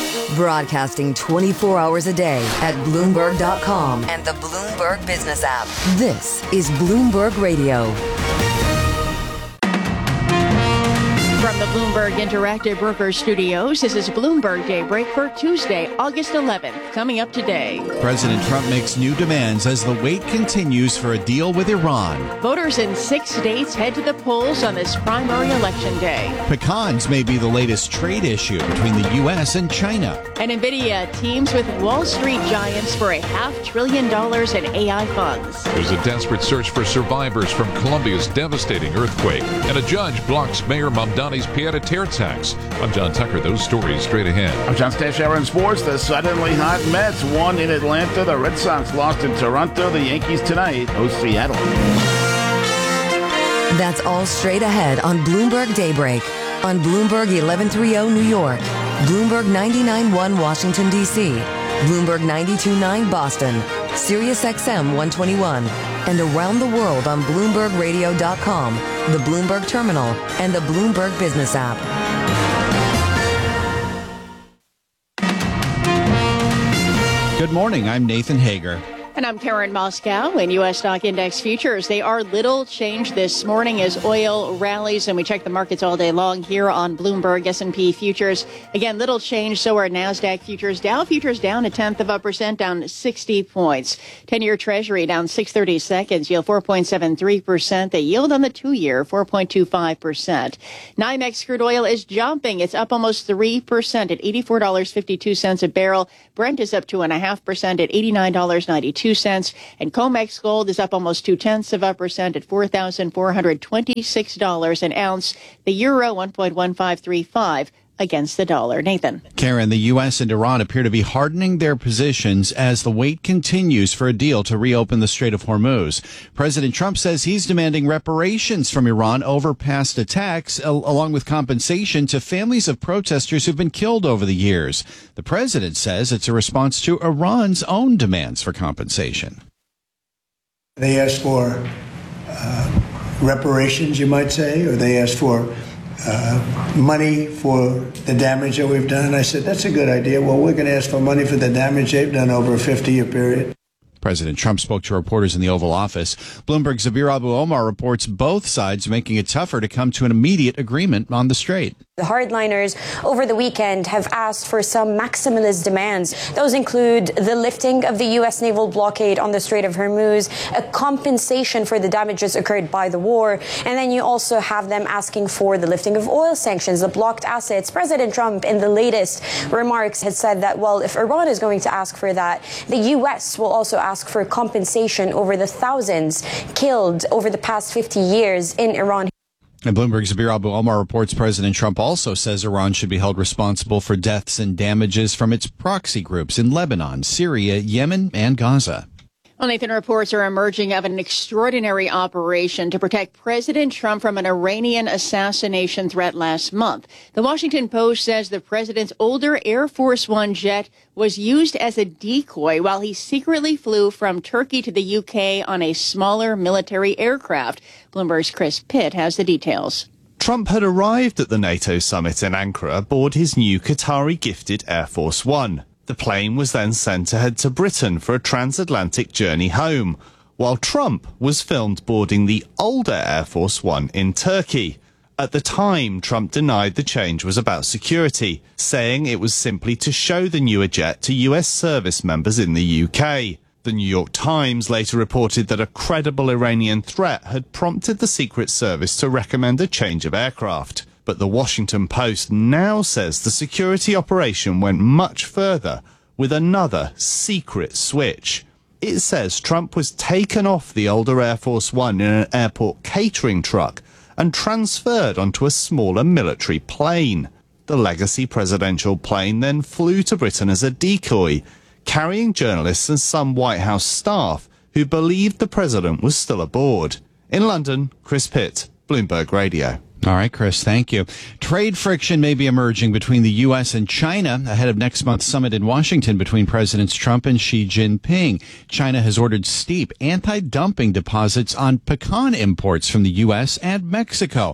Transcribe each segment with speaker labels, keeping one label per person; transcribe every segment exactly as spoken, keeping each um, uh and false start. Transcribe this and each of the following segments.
Speaker 1: Broadcasting twenty-four hours a day at Bloomberg dot com and the Bloomberg Business app. This is Bloomberg Radio.
Speaker 2: From the Bloomberg Interactive Brokers Studios, this is Bloomberg Daybreak for Tuesday, August eleventh. Coming up today,
Speaker 3: President Trump makes new demands as the wait continues for a deal with Iran.
Speaker 2: Voters in six states head to the polls on this primary election day.
Speaker 3: Pecans may be the latest trade issue between the U S and China.
Speaker 2: And NVIDIA teams with Wall Street giants for a half trillion dollars in A I funds.
Speaker 4: There's a desperate search for survivors from Colombia's devastating earthquake. And a judge blocks Mayor Mamdani's pied-à-terre tax. I'm John Tucker. Those stories straight ahead.
Speaker 5: I'm John Stashower in sports. The suddenly hot Mets won in Atlanta. The Red Sox lost in Toronto. The Yankees tonight host Seattle.
Speaker 1: That's all straight ahead on Bloomberg Daybreak. On Bloomberg eleven thirty New York, Bloomberg ninety-nine point one Washington, D C, Bloomberg ninety-two point nine Boston, Sirius X M one twenty-one, and around the world on Bloomberg Radio dot com, the Bloomberg Terminal, and the Bloomberg Business app.
Speaker 3: Good morning. I'm Nathan Hager.
Speaker 2: And I'm Karen Moscow. In U S stock index futures, they are little changed this morning as oil rallies, and we check the markets all day long here on Bloomberg S and P futures. Again, little change. So are NASDAQ futures. Dow futures down a tenth of a percent, down sixty points. ten-year Treasury down six thirty seconds, yield four point seven three percent. The yield on the two-year, four point two five percent. NYMEX crude oil is jumping. It's up almost three percent at eighty-four dollars and fifty-two cents a barrel. Brent is up two point five percent at eighty-nine dollars and ninety-two cents. And COMEX gold is up almost two-tenths of a percent at four thousand four hundred twenty-six dollars an ounce. The euro, one point one five three five against the dollar. Nathan.
Speaker 3: Karen, the U S and Iran appear to be hardening their positions as the wait continues for a deal to reopen the Strait of Hormuz. President Trump says he's demanding reparations from Iran over past attacks, al- along with compensation to families of protesters who've been killed over the years. The president says it's a response to Iran's own demands for compensation.
Speaker 6: They asked for uh, reparations, you might say, or they asked for Uh, money for the damage that we've done. And I said, that's a good idea. Well, we're going to ask for money for the damage they've done over a fifty-year period.
Speaker 3: President Trump spoke to reporters in the Oval Office. Bloomberg's Zabir Abu-Omar reports both sides making it tougher to come to an immediate agreement on the strait.
Speaker 7: The hardliners over the weekend have asked for some maximalist demands. Those include the lifting of the U S naval blockade on the Strait of Hormuz, a compensation for the damages occurred by the war, and then you also have them asking for the lifting of oil sanctions, the blocked assets. President Trump, in the latest remarks, had said that, well, if Iran is going to ask for that, the U S will also ask for compensation over the thousands killed over the past fifty years in Iran.
Speaker 3: And Bloomberg's Zabir Abu-Omar reports President Trump also says Iran should be held responsible for deaths and damages from its proxy groups in Lebanon, Syria, Yemen, and Gaza.
Speaker 2: Well, Nathan, reports are emerging of an extraordinary operation to protect President Trump from an Iranian assassination threat last month. The Washington Post says the president's older Air Force One jet was used as a decoy while he secretly flew from Turkey to the U K on a smaller military aircraft. Bloomberg's Chris Pitt has the details.
Speaker 8: Trump had arrived at the NATO summit in Ankara aboard his new Qatari-gifted Air Force One. The plane was then sent to head to Britain for a transatlantic journey home, while Trump was filmed boarding the older Air Force One in Turkey. At the time, Trump denied the change was about security, saying it was simply to show the newer jet to U S service members in the U K. The New York Times later reported that a credible Iranian threat had prompted the Secret Service to recommend a change of aircraft. But the Washington Post now says the security operation went much further with another secret switch. It says Trump was taken off the older Air Force One in an airport catering truck and transferred onto a smaller military plane. The legacy presidential plane then flew to Britain as a decoy, carrying journalists and some White House staff who believed the president was still aboard. In London, Chris Pitt, Bloomberg Radio.
Speaker 3: All right, Chris, thank you. Trade friction may be emerging between the U S and China ahead of next month's summit in Washington between Presidents Trump and Xi Jinping. China has ordered steep anti-dumping deposits on pecan imports from the U S and Mexico.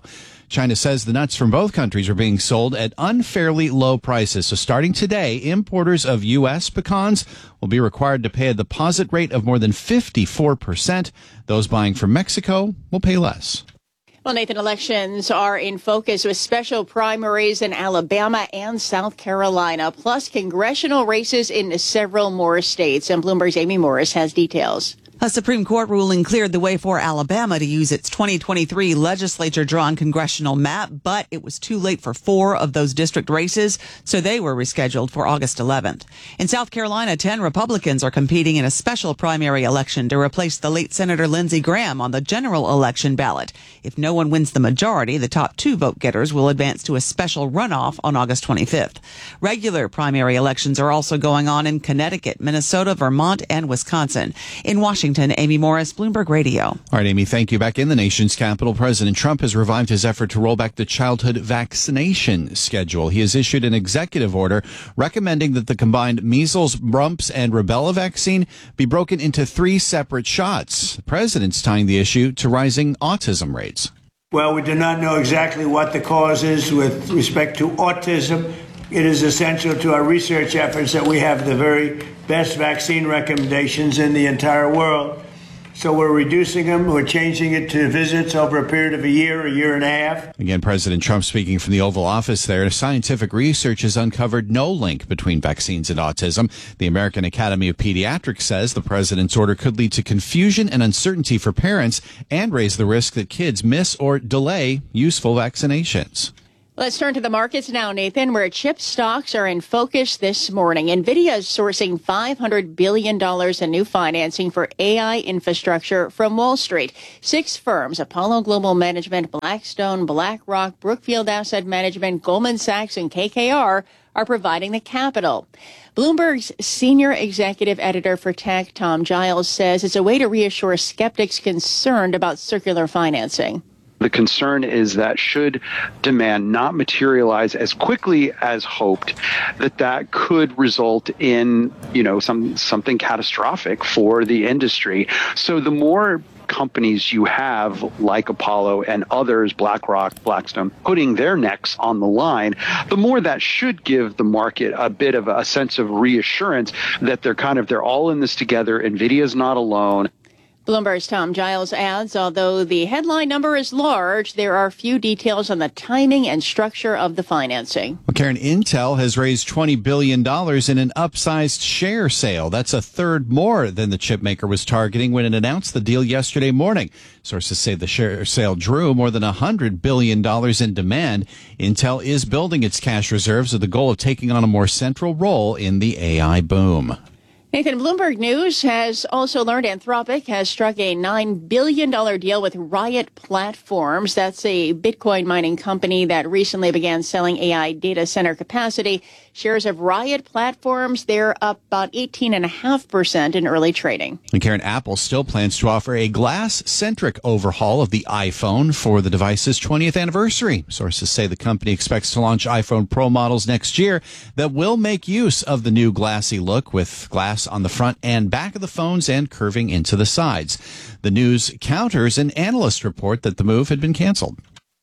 Speaker 3: China says the nuts from both countries are being sold at unfairly low prices. So starting today, importers of U S pecans will be required to pay a deposit rate of more than fifty-four percent. Those buying from Mexico will pay less.
Speaker 2: Well, Nathan, elections are in focus with special primaries in Alabama and South Carolina, plus congressional races in several more states. And Bloomberg's Amy Morris has details.
Speaker 9: A Supreme Court ruling cleared the way for Alabama to use its twenty twenty-three legislature-drawn congressional map, but it was too late for four of those district races, so they were rescheduled for August eleventh. In South Carolina, ten Republicans are competing in a special primary election to replace the late Senator Lindsey Graham on the general election ballot. If no one wins the majority, the top two vote-getters will advance to a special runoff on August twenty-fifth. Regular primary elections are also going on in Connecticut, Minnesota, Vermont, and Wisconsin. In Washington, Amy Morris, Bloomberg Radio.
Speaker 3: All right, Amy, thank you. Back in the nation's capital, President Trump has revived his effort to roll back the childhood vaccination schedule. He has issued an executive order recommending that the combined measles, mumps, and rubella vaccine be broken into three separate shots. The president's tying the issue to rising autism rates.
Speaker 6: Well, we do not know exactly what the cause is with respect to autism. It is essential to our research efforts that we have the very best vaccine recommendations in the entire world. So we're reducing them. We're changing it to visits over a period of a year, a year and a half.
Speaker 3: Again, President Trump speaking from the Oval Office there. Scientific research has uncovered no link between vaccines and autism. The American Academy of Pediatrics says the president's order could lead to confusion and uncertainty for parents and raise the risk that kids miss or delay useful vaccinations.
Speaker 2: Let's turn to the markets now, Nathan, where chip stocks are in focus this morning. NVIDIA is sourcing five hundred billion dollars in new financing for A I infrastructure from Wall Street. Six firms, Apollo Global Management, Blackstone, BlackRock, Brookfield Asset Management, Goldman Sachs, and K K R, are providing the capital. Bloomberg's senior executive editor for tech, Tom Giles, says it's a way to reassure skeptics concerned about circular financing.
Speaker 10: The concern is that should demand not materialize as quickly as hoped, that that could result in, you know, some something catastrophic for the industry. So the more companies you have like Apollo and others, BlackRock, Blackstone, putting their necks on the line, the more that should give the market a bit of a sense of reassurance that they're kind of, they're all in this together. NVIDIA's not alone.
Speaker 2: Bloomberg's Tom Giles adds, although the headline number is large, there are few details on the timing and structure of the financing.
Speaker 3: Well, Karen, Intel has raised twenty billion dollars in an upsized share sale. That's a third more than the chipmaker was targeting when it announced the deal yesterday morning. Sources say the share sale drew more than one hundred billion dollars in demand. Intel is building its cash reserves with the goal of taking on a more central role in the A I boom.
Speaker 2: Nathan, Bloomberg News has also learned Anthropic has struck a nine billion dollars deal with Riot Platforms. That's a Bitcoin mining company that recently began selling A I data center capacity. Shares of Riot Platforms, they're up about eighteen point five percent in early trading.
Speaker 3: And Karen, Apple still plans to offer a glass-centric overhaul of the iPhone for the device's twentieth anniversary. Sources say the company expects to launch iPhone Pro models next year that will make use of the new glassy look with glass on the front and back of the phones and curving into the sides. The news counters an analyst report that the move had been canceled.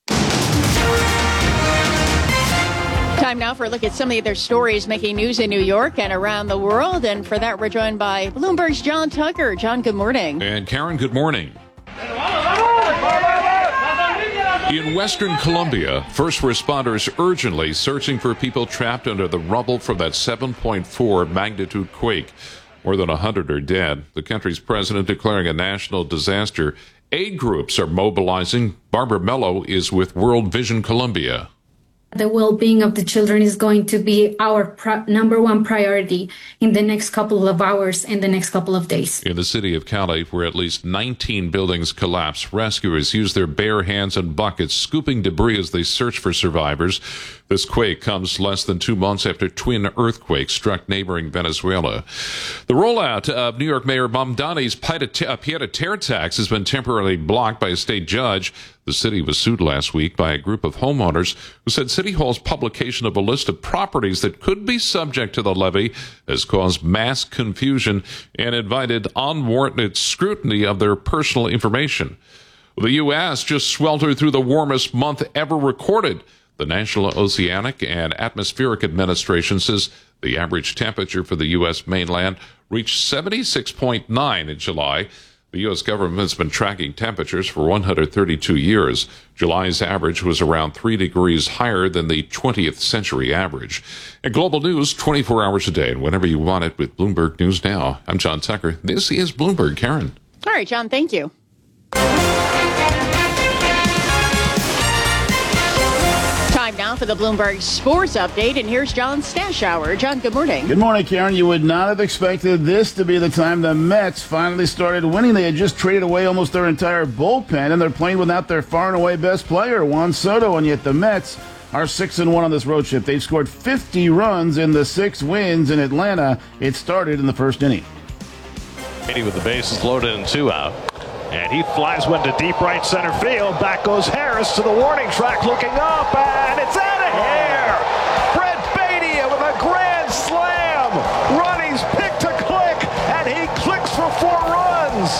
Speaker 2: Time now for a look at some of the other stories making news in New York and around the world. And for that, we're joined by Bloomberg's John Tucker. John, good morning.
Speaker 4: And Karen, good morning. In Western Colombia, first responders urgently searching for people trapped under the rubble from that seven point four magnitude quake. More than one hundred are dead. The country's president declaring a national disaster. Aid groups are mobilizing. Barbara Mello is with World Vision Colombia.
Speaker 11: The well-being of the children is going to be our pro- number one priority in the next couple of hours and the next couple of days.
Speaker 4: In the city of Cali, where at least nineteen buildings collapsed, rescuers used their bare hands and buckets, scooping debris as they search for survivors. This quake comes less than two months after twin earthquakes struck neighboring Venezuela. The rollout of New York Mayor Mamdani's pied-à-terre tax has been temporarily blocked by a state judge. The city was sued last week by a group of homeowners who said City Hall's publication of a list of properties that could be subject to the levy has caused mass confusion and invited unwarranted scrutiny of their personal information. The U S just sweltered through the warmest month ever recorded. The National Oceanic and Atmospheric Administration says the average temperature for the U S mainland reached seventy-six point nine in July. The U S government has been tracking temperatures for one hundred thirty-two years. July's average was around three degrees higher than the twentieth century average. And global news twenty-four hours a day and whenever you want it with Bloomberg News Now. I'm John Tucker. This is Bloomberg. Karen.
Speaker 2: All right, John, thank you. Time now for the Bloomberg Sports Update, and here's John Stashower. John, good morning.
Speaker 5: Good morning, Karen. You would not have expected this to be the time the Mets finally started winning. They had just traded away almost their entire bullpen, and they're playing without their far and away best player, Juan Soto, and yet the Mets are six and one on this road trip. They've scored fifty runs in the six wins in Atlanta. It started in the first inning.
Speaker 12: With the bases loaded and two out. And he flies one to deep right center field. Back goes Harris to the warning track, looking up, and it's out of here. Brett Baty with a grand slam. Ronnie's pick to click, and he clicks for four runs.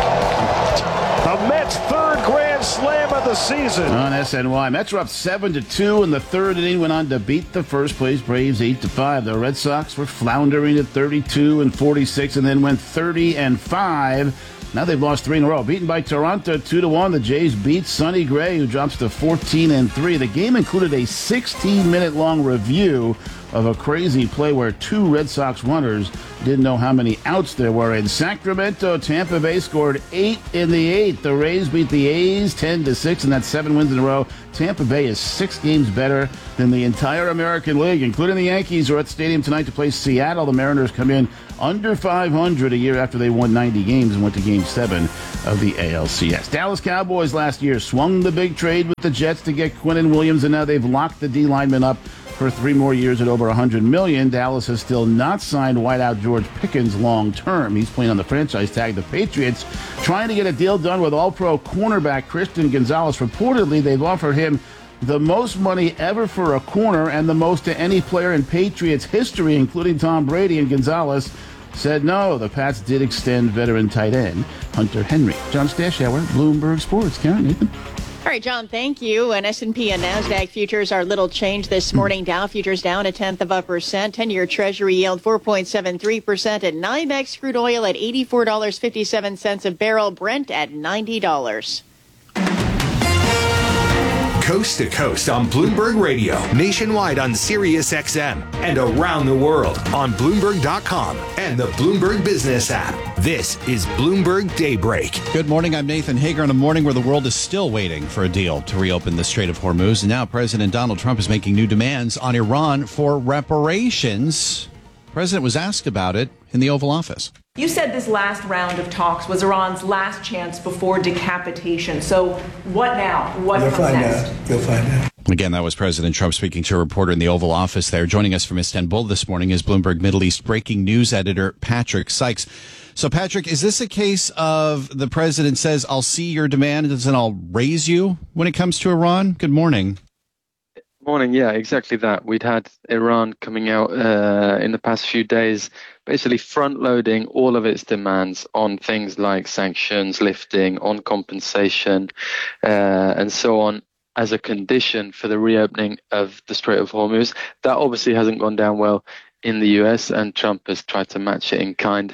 Speaker 12: The Mets' third grand slam of the season.
Speaker 5: On S N Y, Mets were up seven to two in the third inning. Went on to beat the first place Braves eight to five. The Red Sox were floundering at thirty-two and forty-six, and then went thirty and five. Now they've lost three in a row. Beaten by Toronto two to one. The Jays beat Sonny Gray, who drops to fourteen and three. The game included a sixteen minute long review of a crazy play where two Red Sox runners didn't know how many outs there were. In Sacramento, Tampa Bay scored eight in the eighth. The Rays beat the A's ten to six, and that's seven wins in a row. Tampa Bay is six games better than the entire American League, including the Yankees, who are at the stadium tonight to play Seattle. The Mariners come in under five hundred a year after they won ninety games and went to Game seven of the A L C S. Dallas Cowboys last year swung the big trade with the Jets to get Quinnen Williams, and now they've locked the D lineman up for three more years at over one hundred million dollars. Dallas has still not signed wideout George Pickens long term. He's playing on the franchise tag. The Patriots trying to get a deal done with all-pro cornerback Christian Gonzalez. Reportedly, they've offered him the most money ever for a corner and the most to any player in Patriots history, including Tom Brady, and Gonzalez said no. The Pats did extend veteran tight end Hunter Henry. John Stashower, Bloomberg Sports. Karen, Nathan.
Speaker 2: All right, John, thank you. And S and P and NASDAQ futures are little change this morning. Dow futures down a tenth of a percent. ten-year Treasury yield four point seven three percent. And NYMEX crude oil at eighty-four dollars and fifty-seven cents a barrel. Brent at ninety dollars.
Speaker 13: Coast to coast on Bloomberg Radio, nationwide on Sirius X M, and around the world on Bloomberg dot com and the Bloomberg Business app. This is Bloomberg Daybreak.
Speaker 3: Good morning. I'm Nathan Hager on a morning where the world is still waiting for a deal to reopen the Strait of Hormuz. And now President Donald Trump is making new demands on Iran for reparations. The president was asked about it in the Oval Office.
Speaker 14: You said this last round of talks was Iran's last chance before decapitation. So what now? What
Speaker 6: You'll
Speaker 14: comes
Speaker 6: find
Speaker 14: next?
Speaker 6: out. You'll find out.
Speaker 3: Again, that was President Trump speaking to a reporter in the Oval Office there. Joining us from Istanbul this morning is Bloomberg Middle East breaking news editor Patrick Sykes. So, Patrick, is this a case of the president says, I'll see your demands and I'll raise you when it comes to Iran? Good morning.
Speaker 15: Morning. Yeah, exactly that. We'd had Iran coming out uh, in the past few days, basically front loading all of its demands on things like sanctions lifting, on compensation, uh, and so on, as a condition for the reopening of the Strait of Hormuz. That obviously hasn't gone down well in the U S, and Trump has tried to match it in kind.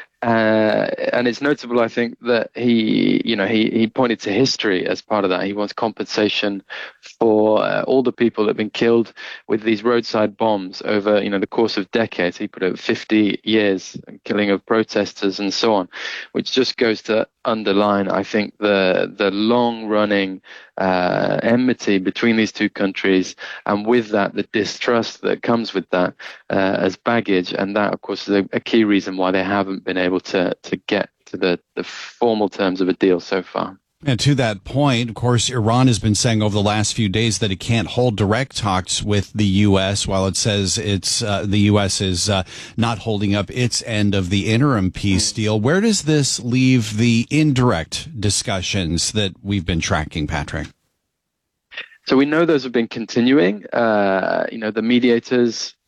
Speaker 15: Uh, and it's notable, I think, that he, you know, he, he pointed to history as part of that. He wants compensation for uh, all the people that have been killed with these roadside bombs over, you know, the course of decades. He put it fifty years, killing of protesters and so on, which just goes to underline, I think, the the long-running uh, enmity between these two countries, and with that, the distrust that comes with that uh, as baggage. And that, of course, is a, a key reason why they haven't been able to to get to the, the formal terms of a deal so far.
Speaker 3: And to that point, of course, Iran has been saying over the last few days that it can't hold direct talks with the U S, while it says it's uh, the U S is uh, not holding up its end of the interim peace deal. Where does this leave the indirect discussions that we've been tracking, Patrick?
Speaker 15: So we know those have been continuing. Uh, you know, the mediators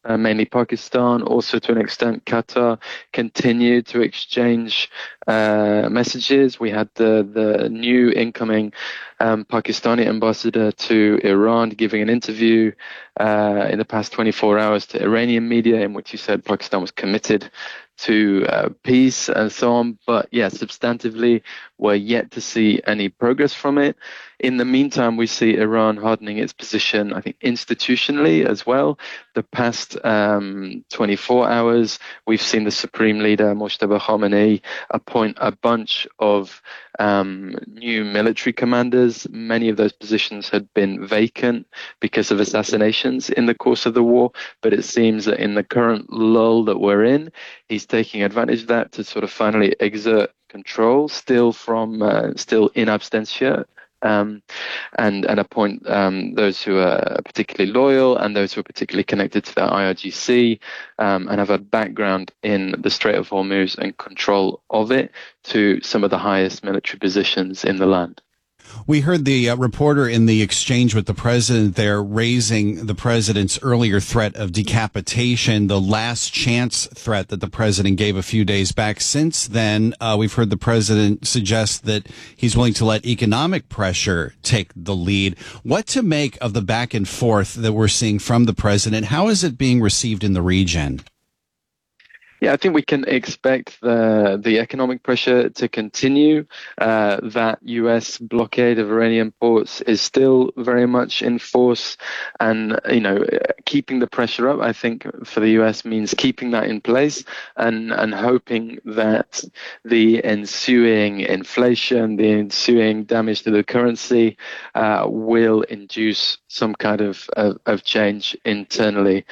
Speaker 15: uh, mainly Pakistan, also to an extent Qatar, continued to exchange uh, messages. We had the, the new incoming um, Pakistani ambassador to Iran giving an interview uh, in the past twenty-four hours to Iranian media in which he said Pakistan was committed to uh, peace and so on. But yeah, substantively, we're yet to see any progress from it. In the meantime, we see Iran hardening its position, I think, institutionally as well. The past um, twenty-four hours, we've seen the Supreme Leader, Mojtaba Khamenei, appoint a bunch of um, new military commanders. Many of those positions had been vacant because of assassinations in the course of the war. But it seems that in the current lull that we're in, he's taking advantage of that to sort of finally exert control, still from, uh, still in absentia. Um, and, and appoint um, those who are particularly loyal and those who are particularly connected to the I R G C um, and have a background in the Strait of Hormuz and control of it to some of the highest military positions in the land.
Speaker 3: We heard the uh, reporter in the exchange with the president there raising the president's earlier threat of decapitation, the last chance threat that the president gave a few days back. Since then, uh, we've heard the president suggest that he's willing to let economic pressure take the lead. What to make of the back and forth that we're seeing from the president? How is it being received in the region?
Speaker 15: Yeah, I think we can expect the the economic pressure to continue. Uh, that U S blockade of Iranian ports is still very much in force, and you know, keeping the pressure up, I think, for the U S means keeping that in place and and hoping that the ensuing inflation, the ensuing damage to the currency, uh, will induce some kind of of, of change internally.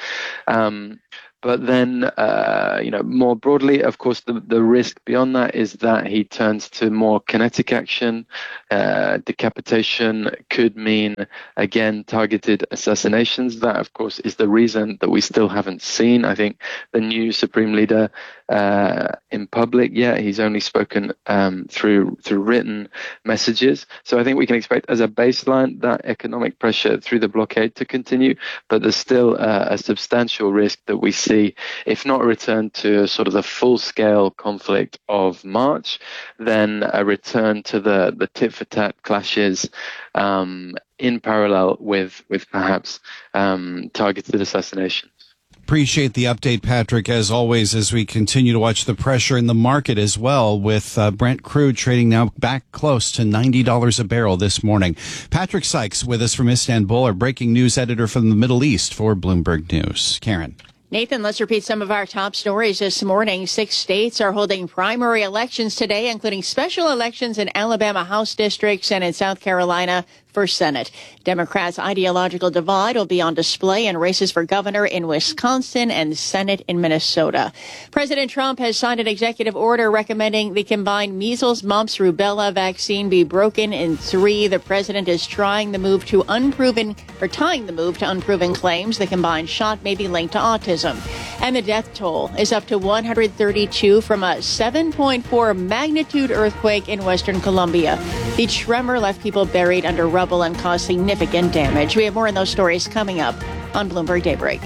Speaker 15: Um, But then, uh, you know, more broadly, of course, the, the risk beyond that is that he turns to more kinetic action. Uh, decapitation could mean, again, targeted assassinations. That, of course, is the reason that we still haven't seen, I think, the new Supreme Leader uh, in public yet. He's only spoken um, through through written messages. So I think we can expect, as a baseline, that economic pressure through the blockade to continue. But there's still uh, a substantial risk that we see See, if not a return to sort of the full-scale conflict of March, then a return to the, the tit-for-tat clashes um, in parallel with, with perhaps um, targeted assassinations.
Speaker 3: Appreciate the update, Patrick, as always, as we continue to watch the pressure in the market as well, with uh, Brent crude trading now back close to ninety dollars a barrel this morning. Patrick Sykes with us from Istanbul, our breaking news editor from the Middle East for Bloomberg News. Karen.
Speaker 2: Nathan, let's repeat some of our top stories this morning. Six states are holding primary elections today, including special elections in Alabama House districts and in South Carolina for Senate. Democrats' ideological divide will be on display in races for governor in Wisconsin and Senate in Minnesota. President Trump has signed an executive order recommending the combined measles, mumps, rubella vaccine be broken in three. The president is trying the move to unproven or tying the move to unproven claims the combined shot may be linked to autism. And the death toll is up to one hundred thirty-two from a seven point four magnitude earthquake in Western Colombia. The tremor left people buried under rubble and caused significant damage. We have more on those stories coming up on Bloomberg Daybreak.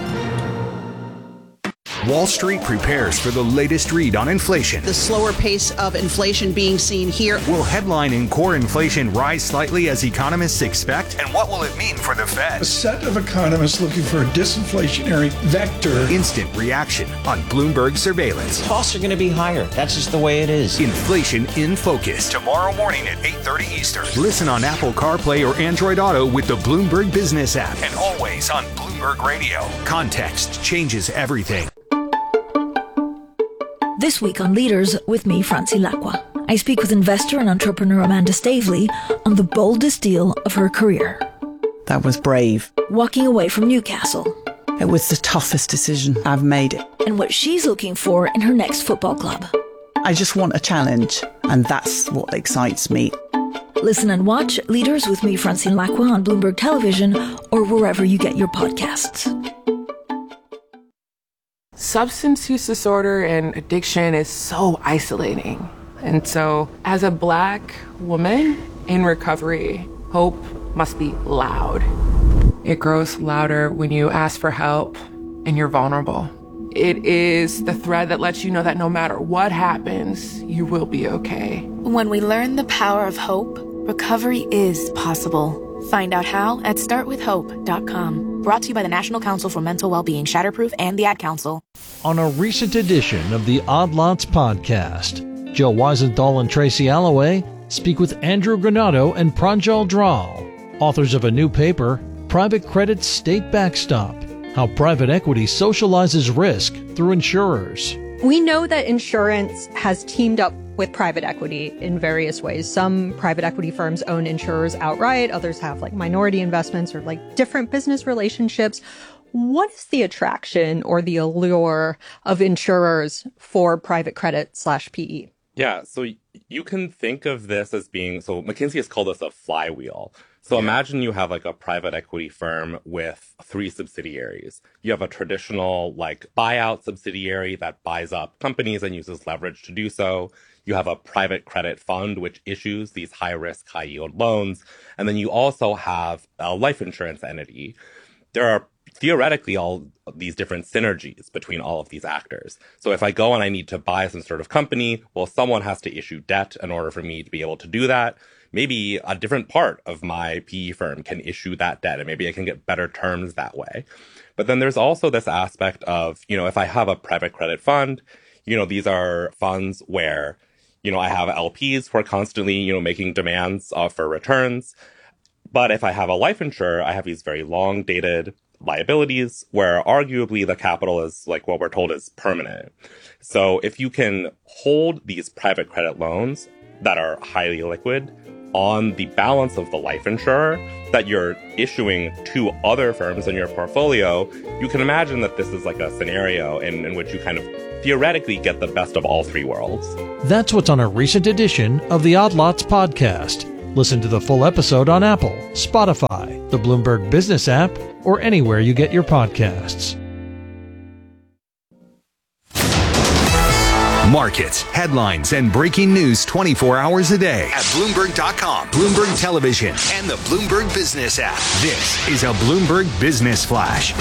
Speaker 13: Wall Street prepares for the latest read on inflation.
Speaker 16: The slower pace of inflation being seen here.
Speaker 13: Will headline and core inflation rise slightly as economists expect? And what will it mean for the Fed?
Speaker 17: A set of economists looking for a disinflationary vector.
Speaker 13: Instant reaction on Bloomberg Surveillance.
Speaker 18: Costs are going to be higher. That's just the way it is.
Speaker 13: Inflation in Focus. Tomorrow morning at eight thirty Eastern. Listen on Apple CarPlay or Android Auto with the Bloomberg Business app. And always on Bloomberg Radio. Context changes everything.
Speaker 19: This week on Leaders with me, Francie Lacqua. I speak with investor and entrepreneur Amanda Stavely on the boldest deal of her career.
Speaker 20: That was brave.
Speaker 19: Walking away from Newcastle.
Speaker 20: It was the toughest decision. I've made it.
Speaker 19: And what she's looking for in her next football club.
Speaker 20: I just want a challenge, and that's what excites me.
Speaker 19: Listen and watch Leaders with me, Francine Lacqua, on Bloomberg Television or wherever you get your podcasts.
Speaker 21: Substance use disorder and addiction is so isolating. And so as a Black woman in recovery, hope must be loud. It grows louder when you ask for help, and you're vulnerable. It is the thread that lets you know that no matter what happens, you will be okay.
Speaker 1: When we learn the power of hope, recovery is possible. Find out how at start with hope dot com. Brought to you by the National Council for Mental Wellbeing, Shatterproof, and the Ad Council.
Speaker 22: On a recent edition of the Odd Lots podcast, Joe Weisenthal and Tracy Alloway speak with Andrew Granato and Pranjal Dral, authors of a new paper, Private Credit's State Backstop: How Private Equity Socializes Risk Through Insurers.
Speaker 23: We know that insurance has teamed up with private equity in various ways. Some private equity firms own insurers outright. Others have like minority investments or like different business relationships. What is the attraction or the allure of insurers for private credit slash P E?
Speaker 24: Yeah, so you can think of this as being, so McKinsey has called this a flywheel. So yeah. Imagine you have like a private equity firm with three subsidiaries. You have a traditional like buyout subsidiary that buys up companies and uses leverage to do so. You have a private credit fund, which issues these high risk, high yield loans. And then you also have a life insurance entity. There are theoretically all these different synergies between all of these actors. So if I go and I need to buy some sort of company, well, someone has to issue debt in order for me to be able to do that. Maybe a different part of my P E firm can issue that debt, and maybe I can get better terms that way. But then there's also this aspect of, you know, if I have a private credit fund, you know, these are funds where, you know, I have L Ps who are constantly, you know, making demands uh, for returns. But if I have a life insurer, I have these very long dated liabilities where arguably the capital is like what we're told is permanent. So if you can hold these private credit loans that are highly liquid on the balance of the life insurer that you're issuing to other firms in your portfolio, you can imagine that this is like a scenario in, in which you kind of theoretically get the best of all three worlds.
Speaker 22: That's what's on a recent edition of the Odd Lots podcast. Listen to the full episode on Apple, Spotify, the Bloomberg Business app, or anywhere you get your podcasts.
Speaker 13: Markets, headlines, and breaking news twenty-four hours a day at Bloomberg dot com, Bloomberg Television, and the Bloomberg Business app. This is a Bloomberg Business Flash.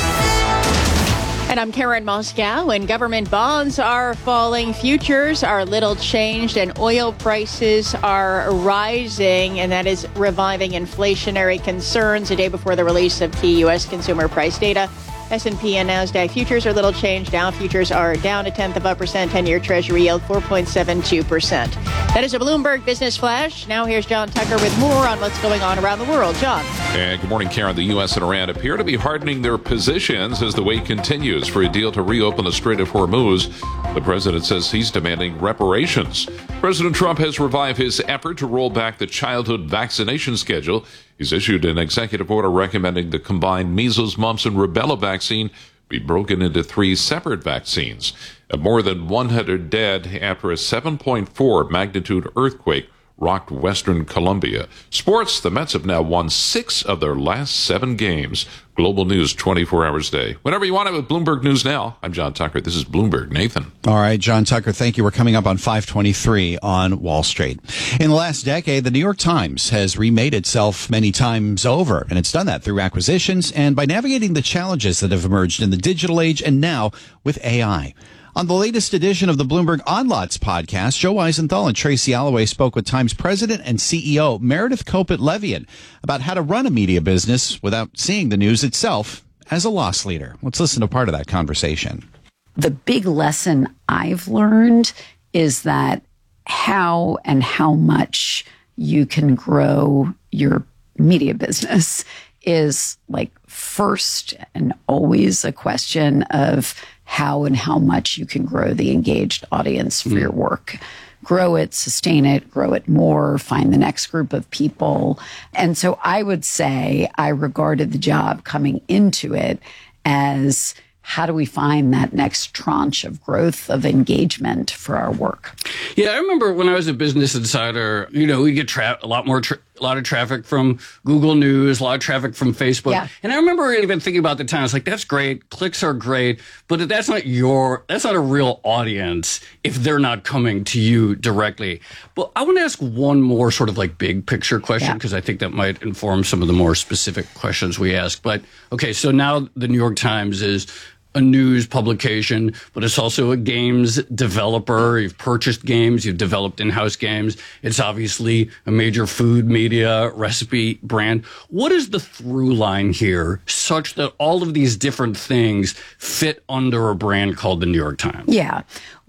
Speaker 2: And I'm Karen Moscow, and government bonds are falling. Futures are little changed, and oil prices are rising, and that is reviving inflationary concerns a day before the release of key U S consumer price data. S and P and NASDAQ futures are little changed. Dow futures are down a tenth of a percent. ten-year Treasury yield four point seven two percent. That is a Bloomberg Business Flash. Now here's John Tucker with more on what's going on around the world. John.
Speaker 4: And good morning, Karen. The U S and Iran appear to be hardening their positions as the wait continues for a deal to reopen the Strait of Hormuz. The president says he's demanding reparations. President Trump has revived his effort to roll back the childhood vaccination schedule. He's issued an executive order recommending the combined measles, mumps, and rubella vaccine be broken into three separate vaccines. And more than one hundred dead after a seven point four magnitude earthquake rocked Western Colombia. Sports, the Mets have now won six of their last seven games. Global news twenty-four hours a day. Whenever you want it with Bloomberg News Now, I'm John Tucker. This is Bloomberg. Nathan.
Speaker 3: All right, John Tucker, thank you. We're coming up on five twenty-three on Wall Street. In the last decade, the New York Times has remade itself many times over, and it's done that through acquisitions and by navigating the challenges that have emerged in the digital age and now with A I. On the latest edition of the Bloomberg Odd Lots podcast, Joe Weisenthal and Tracy Alloway spoke with Times president and C E O Meredith Kopit Levien about how to run a media business without seeing the news itself as a loss leader. Let's listen to part of that conversation.
Speaker 25: The big lesson I've learned is that how and how much you can grow your media business is like first and always a question of how and how much you can grow the engaged audience for mm. your work. Grow it, sustain it, grow it more, find the next group of people. And so I would say I regarded the job coming into it as how do we find that next tranche of growth, of engagement for our work?
Speaker 26: Yeah, I remember when I was a Business Insider, you know, we get tra- a lot more, tra- a lot of traffic from Google News, a lot of traffic from Facebook. Yeah. And I remember even thinking about the time, I was like, that's great. Clicks are great. But that's not your, that's not a real audience if they're not coming to you directly. But I want to ask one more sort of like big picture question, because yeah. I think that might inform some of the more specific questions we ask. But okay, so now the New York Times is a news publication, but it's also a games developer. You've purchased games, you've developed in-house games. It's obviously a major food media recipe brand. What is the through line here such that all of these different things fit under a brand called the New York Times?
Speaker 25: Yeah,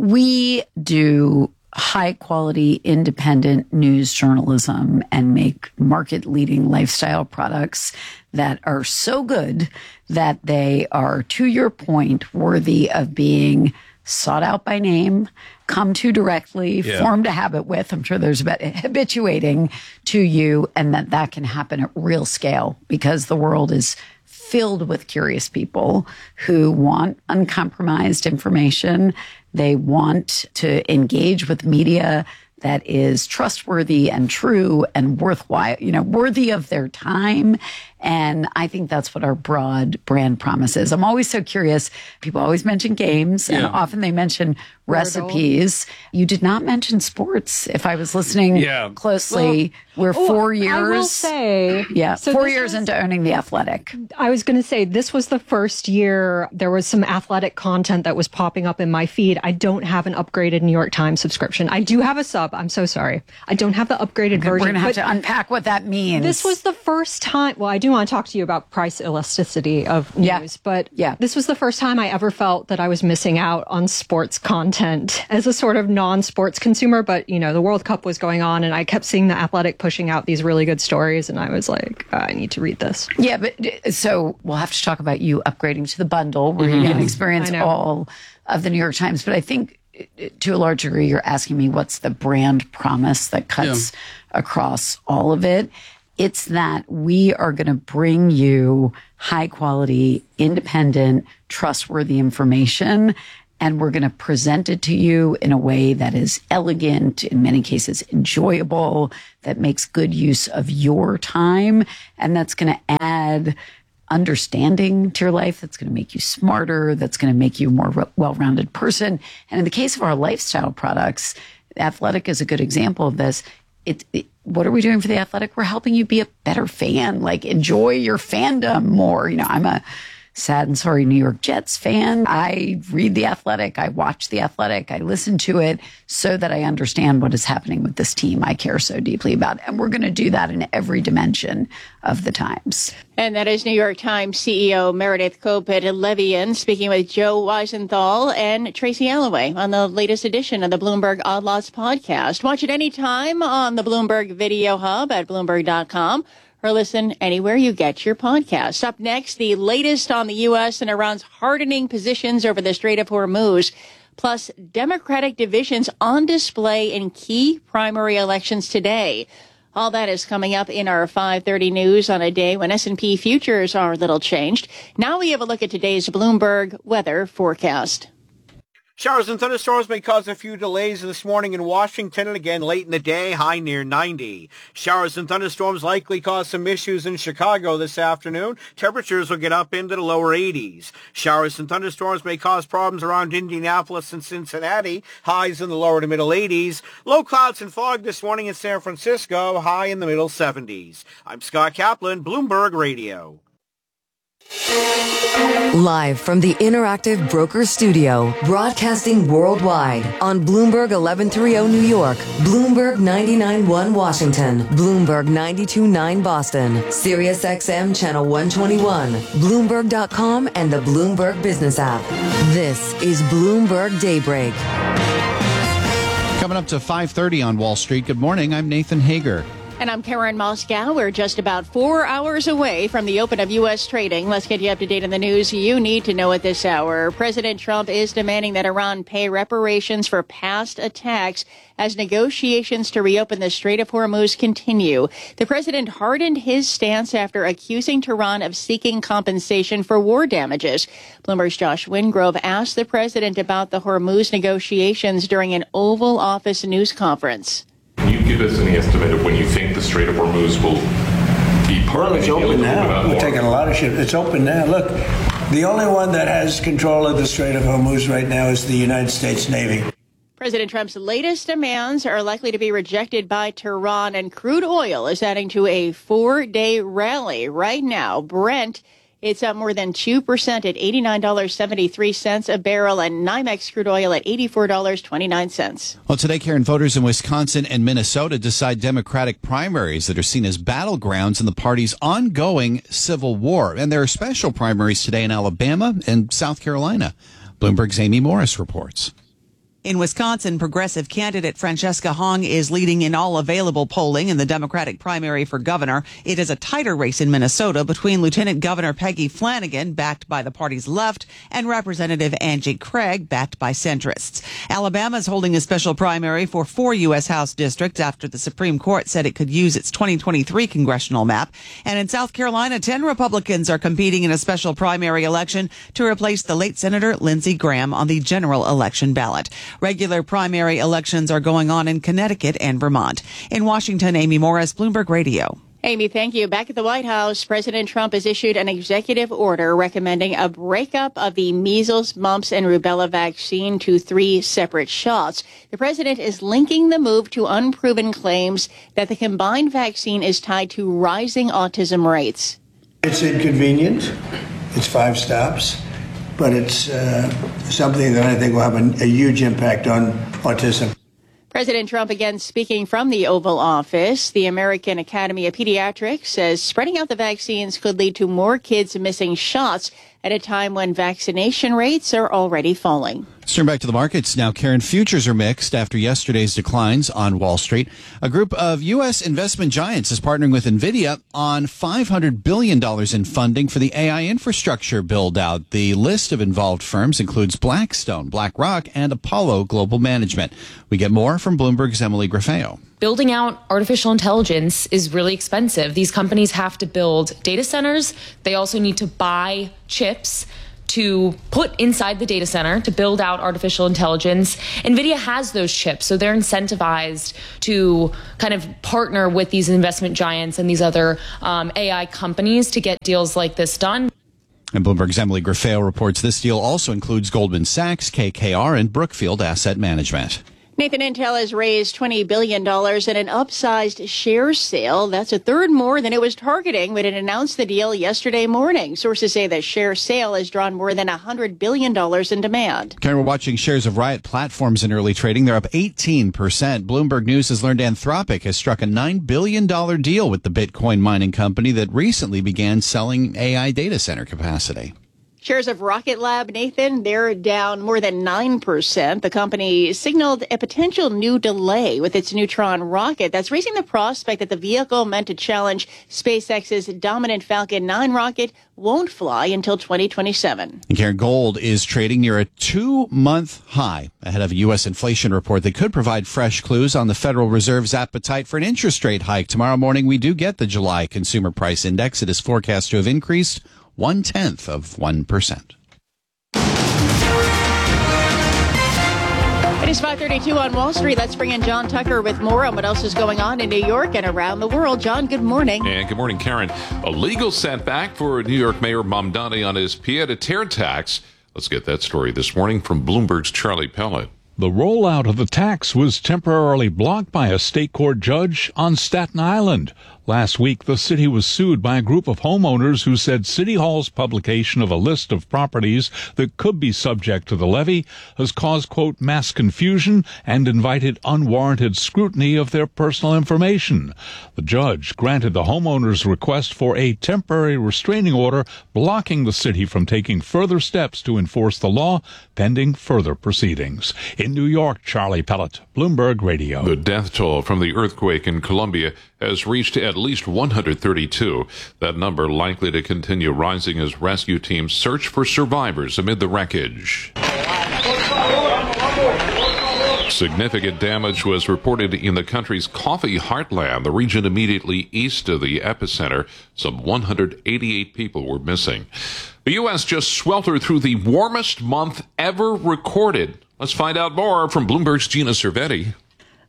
Speaker 25: we do high quality independent news journalism and make market leading lifestyle products that are so good that they are, to your point, worthy of being sought out by name, come to directly, yeah. formed a habit with. I'm sure there's about habituating to you, and that that can happen at real scale because the world is filled with curious people who want uncompromised information. They want to engage with media that is trustworthy and true and worthwhile, you know, worthy of their time. And I think that's what our broad brand promise is. I'm always so curious. People always mention games, yeah. and often they mention recipes. You did not mention sports. If I was listening yeah. closely, well, we're four oh, years. I will
Speaker 23: say,
Speaker 25: yeah,
Speaker 23: so
Speaker 25: four years
Speaker 23: was,
Speaker 25: into owning The Athletic.
Speaker 23: I was going to say this was the first year there was some Athletic content that was popping up in my feed. I don't have an upgraded New York Times subscription. I do have a sub. I'm so sorry. I don't have the upgraded
Speaker 25: okay,
Speaker 23: version.
Speaker 25: We're going to have to unpack what that means.
Speaker 23: This was the first time. Well, I do want to talk to you about price elasticity of news,
Speaker 25: yeah.
Speaker 23: but
Speaker 25: yeah.
Speaker 23: this was the first time I ever felt that I was missing out on sports content as a sort of non-sports consumer. But, you know, the World Cup was going on and I kept seeing The Athletic pushing out these really good stories. And I was like, oh, I need to read this.
Speaker 25: Yeah, but so we'll have to talk about you upgrading to the bundle where mm-hmm. you can experience all of the New York Times. But I think to a large degree, you're asking me what's the brand promise that cuts yeah. across all of it. It's that we are going to bring you high quality, independent, trustworthy information, and we're going to present it to you in a way that is elegant, in many cases enjoyable, that makes good use of your time, and that's going to add understanding to your life, that's going to make you smarter, that's going to make you a more well-rounded person. And in the case of our lifestyle products, Athletic is a good example of this. It, it, what are we doing for The Athletic? We're helping you be a better fan, like enjoy your fandom more. You know, I'm a sad and sorry New York Jets fan. I read The Athletic. I watch The Athletic. I listen to it so that I understand what is happening with this team I care so deeply about. And we're going to do that in every dimension of the Times.
Speaker 2: And that is New York Times C E O Meredith Kopit Levien speaking with Joe Weisenthal and Tracy Alloway on the latest edition of the Bloomberg Odd Lots podcast. Watch it anytime on the Bloomberg Video Hub at Bloomberg dot com. Or listen anywhere you get your podcasts. Up next, the latest on the U S and Iran's hardening positions over the Strait of Hormuz, plus Democratic divisions on display in key primary elections today. All that is coming up in our five thirty news on a day when S and P futures are a little changed. Now we have a look at today's Bloomberg weather forecast.
Speaker 7: Showers and thunderstorms may cause a few delays this morning in Washington and again late in the day, high near ninety. Showers and thunderstorms likely cause some issues in Chicago this afternoon. Temperatures will get up into the lower eighties. Showers and thunderstorms may cause problems around Indianapolis and Cincinnati, highs in the lower to middle eighties. Low clouds and fog this morning in San Francisco, high in the middle seventies. I'm Scott Kaplan, Bloomberg Radio.
Speaker 8: Live from the Interactive Broker Studio, broadcasting worldwide on Bloomberg eleven thirty New York, Bloomberg ninety-nine point one Washington, Bloomberg ninety-two point nine Boston, Sirius X M Channel one twenty-one, Bloomberg dot com, and the Bloomberg Business app. This is Bloomberg Daybreak.
Speaker 3: Coming up to five thirty on Wall Street. Good morning. I'm Nathan Hager.
Speaker 2: And I'm Karen Moscow. We're just about four hours away from the open of U S trading. Let's get you up to date on the news you need to know at this hour. President Trump is demanding that Iran pay reparations for past attacks as negotiations to reopen the Strait of Hormuz continue. The president hardened his stance after accusing Tehran of seeking compensation for war damages. Bloomberg's Josh Wingrove asked the president about the Hormuz negotiations during an Oval Office news conference.
Speaker 9: Can you give us any estimate of when you think the Strait of Hormuz will be part
Speaker 6: well,
Speaker 9: of
Speaker 6: it's
Speaker 9: the
Speaker 6: open now. We're taking a lot of ships. It's open now. Look, the only one that has control of the Strait of Hormuz right now is the United States Navy.
Speaker 2: President Trump's latest demands are likely to be rejected by Tehran, and crude oil is adding to a four-day rally right now. Brent It's up more than two percent at eighty-nine dollars and seventy-three cents a barrel, and NYMEX crude oil at eighty-four dollars and twenty-nine cents.
Speaker 3: Well, today, Karen, voters in Wisconsin and Minnesota decide Democratic primaries that are seen as battlegrounds in the party's ongoing civil war. And there are special primaries today in Alabama and South Carolina. Bloomberg's Amy Morris reports.
Speaker 5: In Wisconsin, progressive candidate Francesca Hong is leading in all available polling in the Democratic primary for governor. It is a tighter race in Minnesota between Lieutenant Governor Peggy Flanagan, backed by the party's left, and Representative Angie Craig, backed by centrists. Alabama is holding a special primary for four U S House districts after the Supreme Court said it could use its twenty twenty-three congressional map. And in South Carolina, ten Republicans are competing in a special primary election to replace the late Senator Lindsey Graham on the general election ballot. Regular primary elections are going on in Connecticut and Vermont. In Washington, Amy Morris, Bloomberg Radio.
Speaker 2: Amy, thank you. Back at the White House, President Trump has issued an executive order recommending a breakup of the measles, mumps, and rubella vaccine to three separate shots. The president is linking the move to unproven claims that the combined vaccine is tied to rising autism rates.
Speaker 6: It's inconvenient. It's five stops. But it's uh, something that I think will have a, a huge impact on autism.
Speaker 2: President Trump again speaking from the Oval Office. The American Academy of Pediatrics says spreading out the vaccines could lead to more kids missing shots at a time when vaccination rates are already falling.
Speaker 3: Let's turn back to the markets now. Karen, futures are mixed after yesterday's declines on Wall Street. A group of U S investment giants is partnering with NVIDIA on five hundred billion dollars in funding for the A I infrastructure build-out. The list of involved firms includes Blackstone, BlackRock, and Apollo Global Management. We get more from Bloomberg's Emily Grafeo.
Speaker 10: Building out artificial intelligence is really expensive. These companies have to build data centers. They also need to buy chips to put inside the data center to build out artificial intelligence. NVIDIA has those chips, so they're incentivized to kind of partner with these investment giants and these other um, A I companies to get deals like this done.
Speaker 3: And Bloomberg's Emily Grafeo reports this deal also includes Goldman Sachs, K K R, and Brookfield Asset Management.
Speaker 2: Nathan, Intel has raised twenty billion dollars in an upsized share sale. That's a third more than it was targeting when it announced the deal yesterday morning. Sources say the share sale has drawn more than one hundred billion dollars in demand.
Speaker 3: Karen, we're watching shares of Riot Platforms in early trading. They're up eighteen percent. Bloomberg News has learned Anthropic has struck a nine billion dollars deal with the Bitcoin mining company that recently began selling A I data center capacity.
Speaker 2: Shares of Rocket Lab, Nathan, they're down more than nine percent. The company signaled a potential new delay with its Neutron rocket. That's raising the prospect that the vehicle meant to challenge SpaceX's dominant Falcon nine rocket won't fly until twenty twenty-seven.
Speaker 3: And Karen, gold is trading near a two-month high ahead of a U S inflation report that could provide fresh clues on the Federal Reserve's appetite for an interest rate hike. Tomorrow morning, we do get the July Consumer Price Index. It is forecast to have increased one-tenth of one percent.
Speaker 2: It is five thirty-two on Wall Street. Let's bring in John Tucker with more on what else is going on in New York and around the world. John, good morning.
Speaker 4: And good morning, Karen. A legal setback for New York Mayor Mamdani on his pied-à-terre tax. Let's get that story this morning from Bloomberg's Charlie Pellet.
Speaker 11: The rollout of the tax was temporarily blocked by a state court judge on Staten Island. Last week, the city was sued by a group of homeowners who said City Hall's publication of a list of properties that could be subject to the levy has caused, quote, mass confusion and invited unwarranted scrutiny of their personal information. The judge granted the homeowners' request for a temporary restraining order blocking the city from taking further steps to enforce the law pending further proceedings. In New York, Charlie Pellet, Bloomberg Radio.
Speaker 4: The death toll from the earthquake in Colombia has reached at least one hundred thirty-two. That number likely to continue rising as rescue teams search for survivors amid the wreckage. Significant damage was reported in the country's coffee heartland, the region immediately east of the epicenter. Some one hundred eighty-eight people were missing. The U S just sweltered through the warmest month ever recorded. Let's find out more from Bloomberg's Gina Cervetti.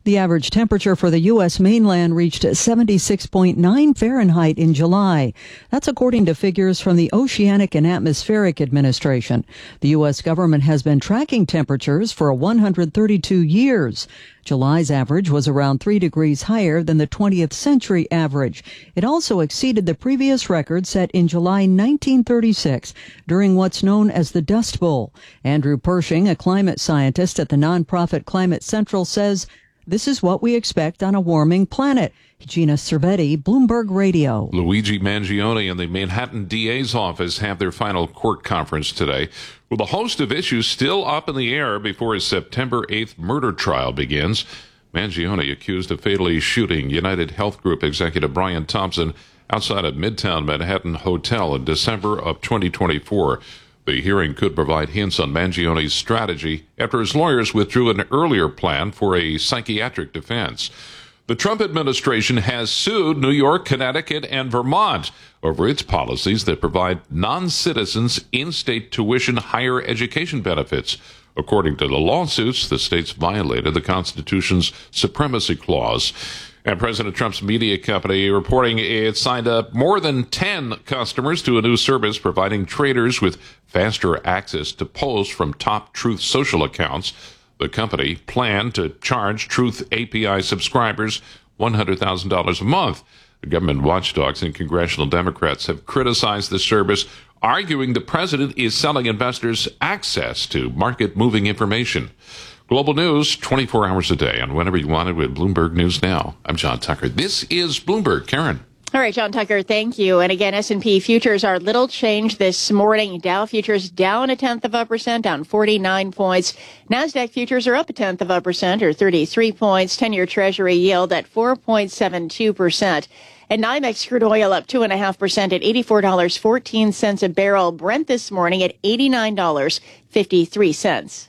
Speaker 12: The average temperature for the U S mainland reached seventy-six point nine Fahrenheit in July. That's according to figures from the Oceanic and Atmospheric Administration. The U S government has been tracking temperatures for one hundred thirty-two years. July's average was around three degrees higher than the twentieth century average. It also exceeded the previous record set in July nineteen thirty-six during what's known as the Dust Bowl. Andrew Pershing, a climate scientist at the nonprofit Climate Central, says this is what we expect on a warming planet. Gina Cervetti, Bloomberg Radio.
Speaker 4: Luigi Mangione and the Manhattan D A's office have their final court conference today, with a host of issues still up in the air before his September eighth murder trial begins. Mangione accused of fatally shooting United Health Group executive Brian Thompson outside a Midtown Manhattan hotel in December of twenty twenty-four. The hearing could provide hints on Mangione's strategy after his lawyers withdrew an earlier plan for a psychiatric defense. The Trump administration has sued New York, Connecticut, and Vermont over its policies that provide non-citizens in-state tuition higher education benefits. According to the lawsuits, the states violated the Constitution's supremacy clause. And President Trump's media company reporting it signed up more than ten customers to a new service providing traders with faster access to posts from top Truth Social accounts. The company planned to charge Truth A P I subscribers one hundred thousand dollars a month. The government watchdogs and congressional Democrats have criticized the service, arguing the president is selling investors access to market-moving information. Global news, twenty-four hours a day, and whenever you want it with Bloomberg News Now. I'm John Tucker. This is Bloomberg. Karen.
Speaker 2: All right, John Tucker, thank you. And again, S and P futures are little change this morning. Dow futures down a tenth of a percent, down forty-nine points. NASDAQ futures are up a tenth of a percent, or thirty-three points. ten-year Treasury yield at four point seven two percent. And NYMEX crude oil up two point five percent at eighty-four dollars and fourteen cents a barrel. Brent this morning at eighty-nine dollars and fifty-three cents.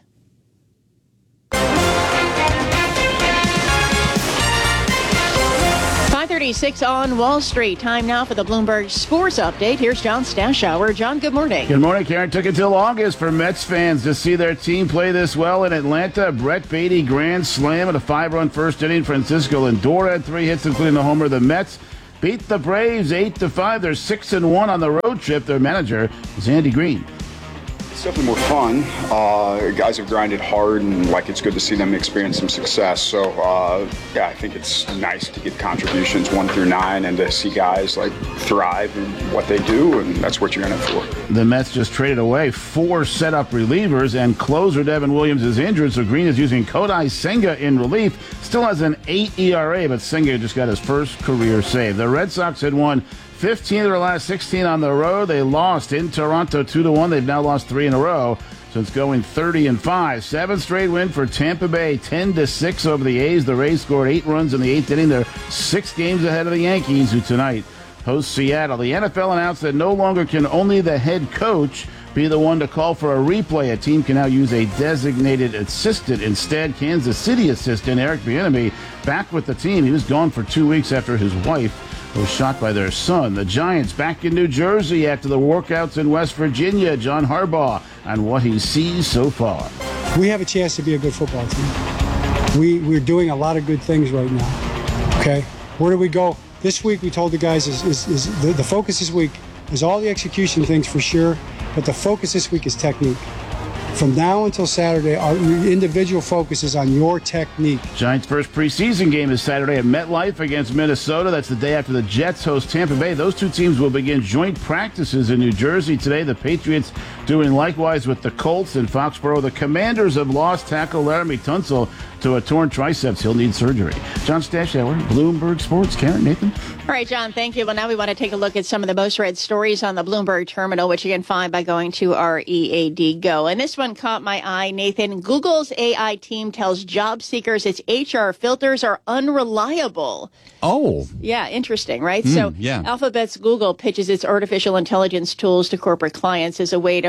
Speaker 2: five thirty-six on Wall Street. Time now for the Bloomberg Sports Update. Here's John Stashower. John, good morning.
Speaker 14: Good morning, Karen. Took until August for Mets fans to see their team play this well in Atlanta. Brett Beatty grand slam at a five-run first inning. Francisco Lindor had three hits, including the homer. The Mets beat the Braves eight to five. They're six and one on the road trip. Their manager is Andy Green.
Speaker 15: It's definitely more fun. Uh, guys have grinded hard, and like it's good to see them experience some success. So, uh, yeah, I think it's nice to get contributions one through nine and to see guys like thrive in what they do, and that's what you're in it for.
Speaker 14: The Mets just traded away four setup relievers, and closer Devin Williams is injured, so Green is using Kodai Senga in relief. Still has an eight E R A, but Senga just got his first career save. The Red Sox had won fifteen of their last sixteen on the road. They lost in Toronto two to one. They've now lost three in a row, so it's going thirty and five. Seventh straight win for Tampa Bay, ten to six over the A's. The Rays scored eight runs in the eighth inning. They're six games ahead of the Yankees, who tonight host Seattle. The N F L announced that no longer can only the head coach be the one to call for a replay. A team can now use a designated assistant instead. Kansas City assistant Eric Bieniemy back with the team. He was gone for two weeks after his wife was shot by their son. The Giants back in New Jersey after the workouts in West Virginia. John Harbaugh on what he sees so far.
Speaker 16: We have a chance to be a good football team. We, we're doing a lot of good things right now. Okay? Where do we go? This week we told the guys is, is, is the, the focus this week is all the execution things for sure, but the focus this week is technique. From now until Saturday, our individual focus is on your technique.
Speaker 14: Giants' first preseason game is Saturday at MetLife against Minnesota. That's the day after the Jets host Tampa Bay. Those two teams will begin joint practices in New Jersey today. The Patriots doing likewise with the Colts in Foxborough. The Commanders have lost tackle Laramie Tunsil to a torn triceps. He'll need surgery. John Stashower, Bloomberg Sports. Karen, Nathan.
Speaker 2: All right, John, thank you. Well, now we want to take a look at some of the most read stories on the Bloomberg terminal, which you can find by going to our E A D Go. And this one caught my eye, Nathan. Google's A I team tells job seekers its H R filters are unreliable.
Speaker 3: Oh.
Speaker 2: Yeah, interesting, right?
Speaker 3: Mm,
Speaker 2: so
Speaker 3: yeah.
Speaker 2: Alphabet's Google pitches its artificial intelligence tools to corporate clients as a way to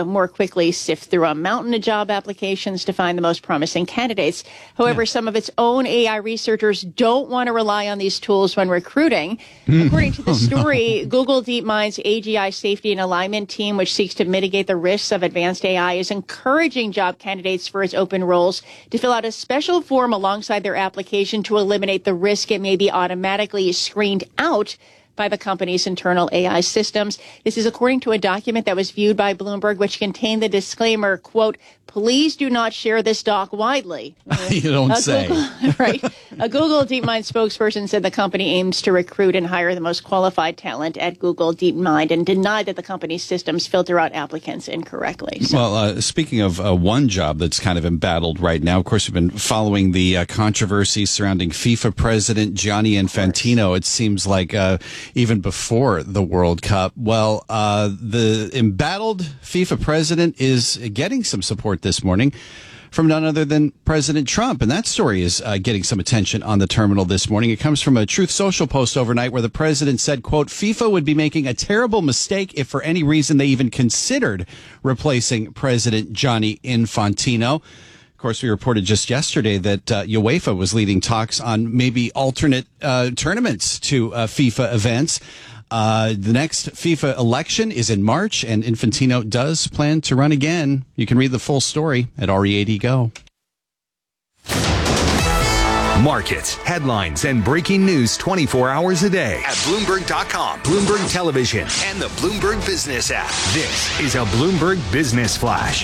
Speaker 2: more quickly sift through a mountain of job applications to find the most promising candidates. However, yeah. some of its own A I researchers don't want to rely on these tools when recruiting. Mm. According to the story, oh, no. Google DeepMind's A G I safety and alignment team, which seeks to mitigate the risks of advanced A I, is encouraging job candidates for its open roles to fill out a special form alongside their application to eliminate the risk it may be automatically screened out by the company's internal A I systems. This is according to a document that was viewed by Bloomberg, which contained the disclaimer, quote, please do not share this doc widely.
Speaker 3: You don't
Speaker 2: a
Speaker 3: say.
Speaker 2: Google, right. A Google DeepMind spokesperson said the company aims to recruit and hire the most qualified talent at Google DeepMind and denied that the company's systems filter out applicants incorrectly. So.
Speaker 3: Well, uh, speaking of uh, one job that's kind of embattled right now, of course, we've been following the uh, controversy surrounding FIFA president Gianni Infantino. It seems like uh, even before the World Cup. Well, uh, the embattled FIFA president is getting some support this morning from none other than President Trump. And that story is uh, getting some attention on the terminal this morning. It comes from a Truth Social post overnight where the president said, quote, FIFA would be making a terrible mistake if for any reason they even considered replacing President Gianni Infantino. Of course, we reported just yesterday that uh, UEFA was leading talks on maybe alternate uh, tournaments to uh, FIFA events. Uh, the next FIFA election is in March, and Infantino does plan to run again. You can read the full story at R E eighty Go.
Speaker 13: Markets, headlines, and breaking news twenty-four hours a day at Bloomberg dot com, Bloomberg Television, and the Bloomberg Business app. This is a Bloomberg Business Flash.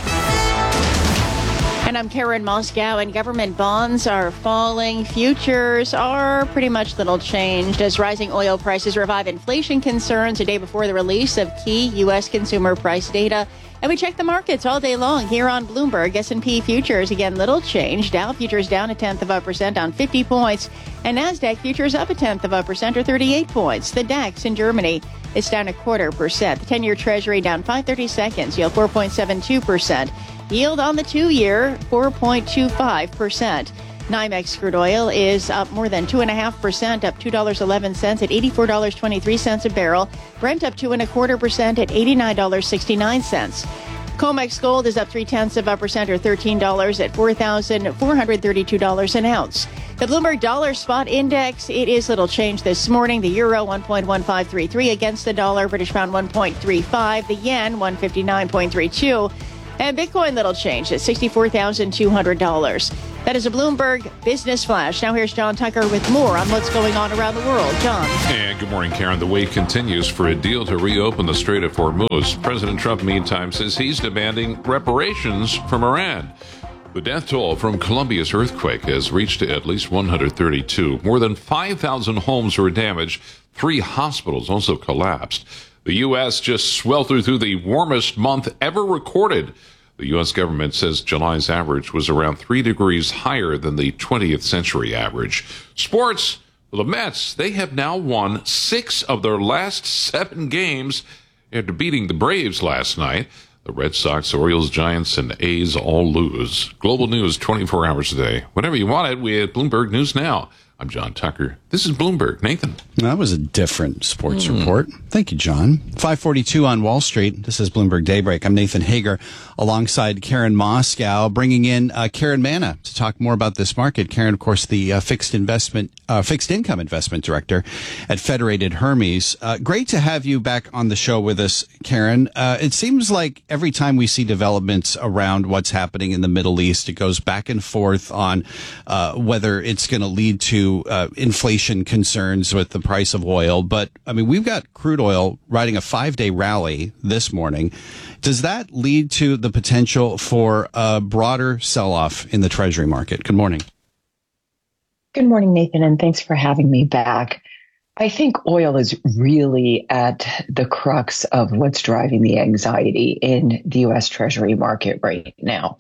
Speaker 2: And I'm Karen Moscow, and government bonds are falling. Futures are pretty much little changed as rising oil prices revive inflation concerns a day before the release of key U S consumer price data. And we check the markets all day long here on Bloomberg. S and P futures, again, little change. Dow futures down a tenth of a percent on fifty points. And NASDAQ futures up a tenth of a percent or thirty-eight points. The DAX in Germany is down a quarter percent. The ten-year Treasury down five thirty-seconds, yield four point seven two percent. Yield on the two-year, four point two five percent. NYMEX crude oil is up more than two point five percent, up two dollars and eleven cents at eighty-four dollars and twenty-three cents a barrel. Brent up two point five percent at eighty-nine dollars and sixty-nine cents. COMEX gold is up three-tenths of a percent or thirteen dollars at four thousand four hundred thirty-two dollars an ounce. The Bloomberg Dollar Spot Index, it is little change this morning. The euro, one point one five three three against the dollar. British pound, one point three five. The yen, one fifty-nine point three two. And Bitcoin, little change at sixty-four thousand two hundred dollars. That is a Bloomberg Business Flash. Now here's John Tucker with more on what's going on around the world. John.
Speaker 4: And good morning, Karen. The wait continues for a deal to reopen the Strait of Hormuz. President Trump, meantime, says he's demanding reparations from Iran. The death toll from Colombia's earthquake has reached at least one hundred thirty-two. More than five thousand homes were damaged. Three hospitals also collapsed. The U S just sweltered through the warmest month ever recorded. The U S government says July's average was around three degrees higher than the twentieth century average. Sports, well, the Mets, they have now won six of their last seven games after beating the Braves last night. The Red Sox, Orioles, Giants, and A's all lose. Global news twenty-four hours a day. Whenever you want it, we have Bloomberg News Now. I'm John Tucker. This is Bloomberg. Nathan.
Speaker 3: That was a different sports mm. report. Thank you, John. five forty-two on Wall Street. This is Bloomberg Daybreak. I'm Nathan Hager alongside Karen Moscow, bringing in uh, Karen Manna to talk more about this market. Karen, of course, the uh, fixed investment, uh, fixed income investment director at Federated Hermes. Uh, great to have you back on the show with us, Karen. Uh, it seems like every time we see developments around what's happening in the Middle East, it goes back and forth on uh, whether it's going to lead to Uh, inflation concerns with the price of oil. But, I mean, we've got crude oil riding a five-day rally this morning. Does that lead to the potential for a broader sell-off in the Treasury market? Good morning.
Speaker 1: Good morning, Nathan, and thanks for having me back. I think oil is really at the crux of what's driving the anxiety in the U S Treasury market right now.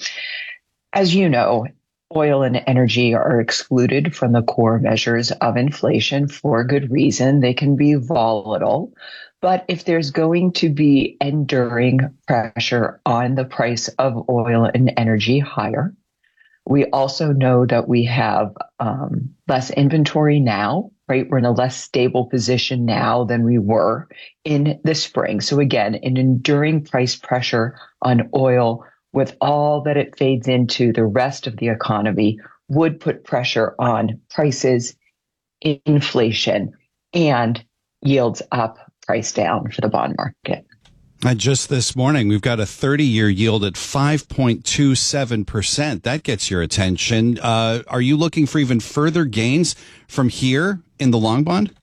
Speaker 1: As you know, oil and energy are excluded from the core measures of inflation for good reason. They can be volatile. But if there's going to be enduring pressure on the price of oil and energy higher, We also know that we have um, less inventory now, right? We're in a less stable position now than we were in the spring. So again, an enduring price pressure on oil with all that it fades into the rest of the economy would put pressure on prices, inflation, and yields up, price down for the bond market.
Speaker 3: Uh, just this morning, we've got a thirty-year yield at five point two seven percent. That gets your attention. Uh, are you looking for even further gains from here in the long bond?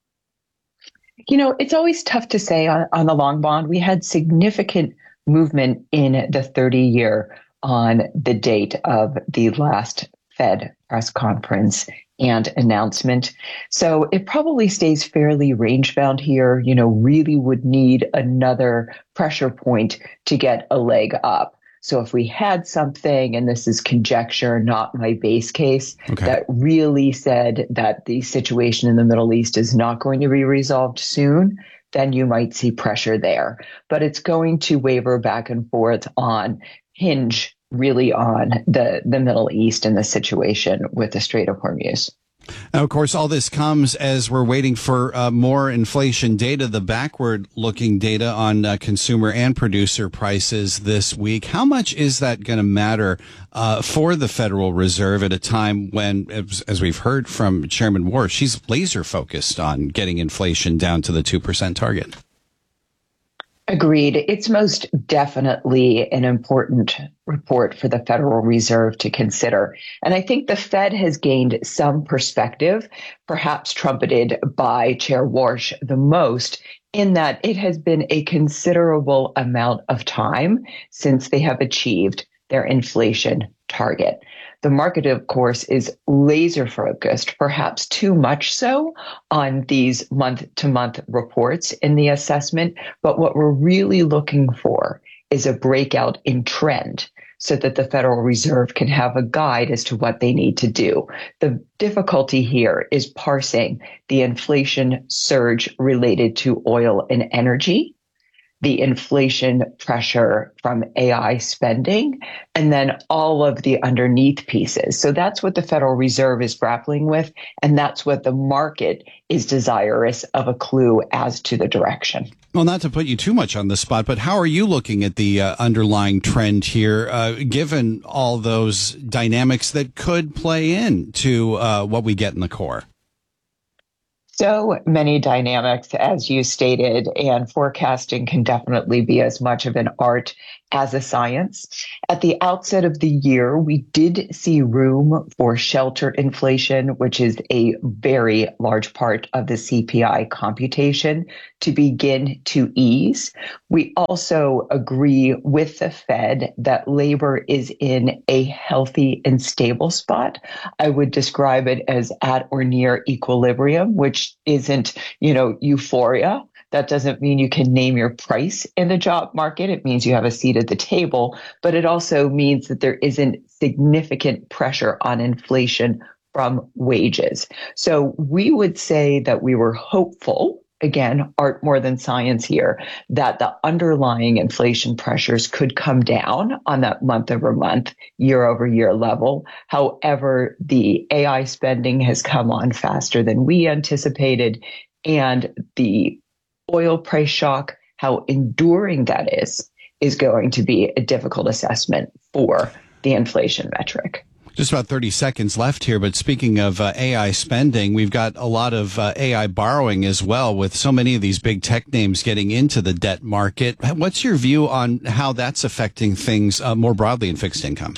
Speaker 1: You know, it's always tough to say on, on the long bond. We had significant movement in the thirty-year on the date of the last Fed press conference and announcement. So it probably stays fairly range bound here, you know, really would need another pressure point to get a leg up. So if we had something, and this is conjecture, not my base case, okay, that really said that the situation in the Middle East is not going to be resolved soon, then you might see pressure there. But it's going to waver back and forth on hinge really on the, the Middle East and the situation with the Strait of Hormuz.
Speaker 3: Now, of course, all this comes as we're waiting for uh, more inflation data, the backward-looking data on uh, consumer and producer prices this week. How much is that going to matter uh, for the Federal Reserve at a time when, as, as we've heard from Chairman Warsh, she's laser-focused on getting inflation down to the two percent target?
Speaker 1: Agreed. It's most definitely an important report for the Federal Reserve to consider. And I think the Fed has gained some perspective, perhaps trumpeted by Chair Warsh the most, in that it has been a considerable amount of time since they have achieved their inflation target. The market, of course, is laser focused, perhaps too much so, on these month-to-month reports in the assessment. But what we're really looking for is a breakout in trend so that the Federal Reserve can have a guide as to what they need to do. The difficulty here is parsing the inflation surge related to oil and energy, the inflation pressure from A I spending, and then all of the underneath pieces. So that's what the Federal Reserve is grappling with, and that's what the market is desirous of a clue as to the direction.
Speaker 3: Well, not to put you too much on the spot, but how are you looking at the uh, underlying trend here, uh, given all those dynamics that could play into uh, what we get in the core?
Speaker 1: So many dynamics, as you stated, and forecasting can definitely be as much of an art as a science. At the outset of the year, we did see room for shelter inflation, which is a very large part of the C P I computation, to begin to ease. We also agree with the Fed that labor is in a healthy and stable spot. I would describe it as at or near equilibrium, which isn't, you know, euphoria. That doesn't mean you can name your price in the job market. It means you have a seat at the table, but it also means that there isn't significant pressure on inflation from wages. So we would say that we were hopeful, again, art more than science here, that the underlying inflation pressures could come down on that month over month, year over year level. However, the A I spending has come on faster than we anticipated, and the oil price shock, how enduring that is, is going to be a difficult assessment for the inflation metric.
Speaker 3: Just about thirty seconds left here, but speaking of uh, A I spending, we've got a lot of uh, A I borrowing as well, with so many of these big tech names getting into the debt market. What's your view on how that's affecting things uh, more broadly in fixed income?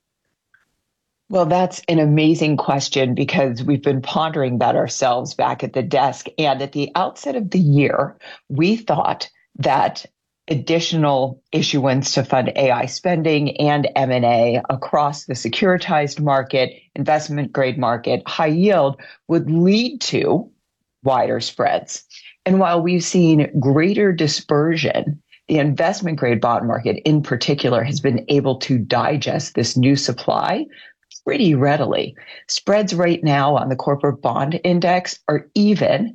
Speaker 1: Well, that's an amazing question, because we've been pondering that ourselves back at the desk. And at the outset of the year, we thought that additional issuance to fund A I spending and M and A across the securitized market, investment grade market, high yield would lead to wider spreads. And while we've seen greater dispersion, the investment grade bond market in particular has been able to digest this new supply pretty readily. Spreads right now on the corporate bond index are even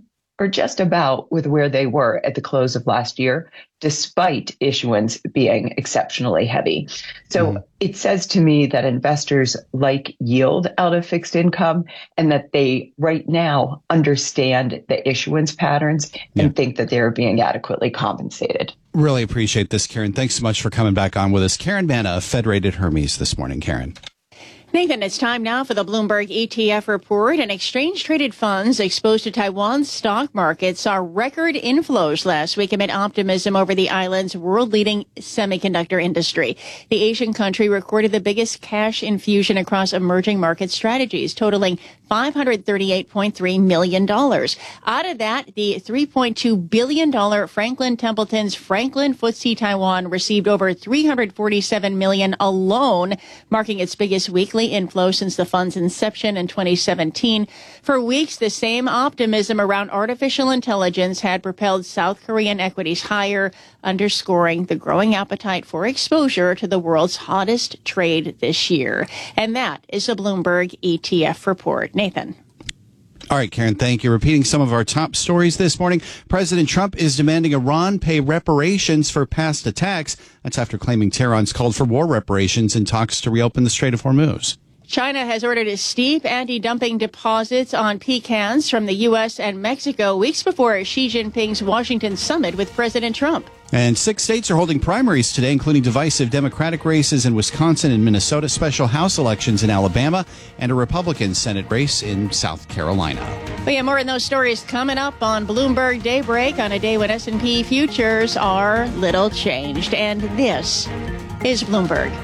Speaker 1: are just about with where they were at the close of last year, despite issuance being exceptionally heavy. So mm-hmm. it says to me that investors like yield out of fixed income and that they right now understand the issuance patterns yeah. and think that they're being adequately compensated.
Speaker 3: Really appreciate this, Karen. Thanks so much for coming back on with us. Karen Manna of Federated Hermes this morning. Karen.
Speaker 2: Nathan, it's time now for the Bloomberg E T F report. And exchange-traded funds exposed to Taiwan's stock market saw record inflows last week amid optimism over the island's world-leading semiconductor industry. The Asian country recorded the biggest cash infusion across emerging market strategies, totaling five hundred thirty-eight point three million dollars. Out of that, the three point two billion dollars Franklin Templeton's Franklin F T S E Taiwan received over three hundred forty-seven million dollars alone, marking its biggest weekly inflow since the fund's inception in twenty seventeen. For weeks, the same optimism around artificial intelligence had propelled South Korean equities higher, underscoring the growing appetite for exposure to the world's hottest trade this year. And that is a Bloomberg E T F report. Nathan.
Speaker 3: All right, Karen, thank you. Repeating some of our top stories this morning. President Trump is demanding Iran pay reparations for past attacks. That's after claiming Tehran's called for war reparations in talks to reopen the Strait of Hormuz.
Speaker 2: China has ordered a steep anti-dumping deposits on pecans from the U S and Mexico weeks before Xi Jinping's Washington summit with President Trump.
Speaker 3: And six states are holding primaries today, including divisive Democratic races in Wisconsin and Minnesota, special House elections in Alabama, and a Republican Senate race in South Carolina.
Speaker 2: We have more on those stories coming up on Bloomberg Daybreak on a day when S and P futures are little changed. And this is Bloomberg.